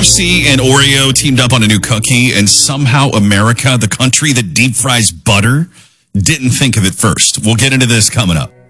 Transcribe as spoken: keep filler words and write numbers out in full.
F C and Oreo teamed up on a new cookie, and somehow America, the country that deep fries butter, didn't think of it first. We'll get into this coming up.